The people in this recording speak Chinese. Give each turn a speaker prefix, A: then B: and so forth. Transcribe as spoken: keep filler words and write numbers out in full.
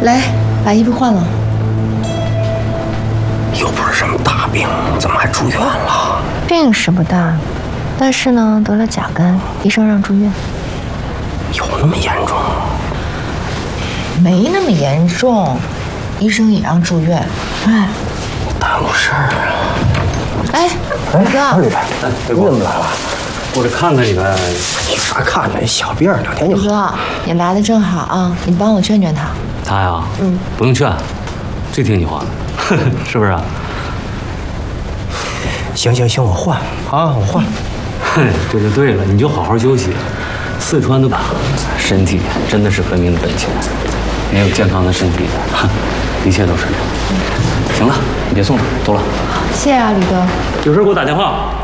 A: 来，把衣服换了。
B: 又不是什么大病，怎么还住院了？
A: 病是不大，但是呢，得了甲肝，医生让住院。
B: 有那么严重吗？
A: 没那么严重，医生也让住院。哎，
B: 耽误事儿啊！
A: 哎，宇哥，
B: 李白，你怎么来了？
C: 过来看看你呗。
B: 有啥看的？小病两天就好。
A: 宇哥，你来的正好啊，你帮我劝劝他。
C: 他呀，
A: 嗯，
C: 不用劝，最听你话的，是不是啊？
B: 行行行，我换啊，我换。
C: 哼，这就对了，你就好好休息。四川的吧，身体真的是革命的本钱，没有健康的身体的，一切都是。行了，你别送了，走了。
A: 谢谢啊，吕哥。
C: 有事给我打电话。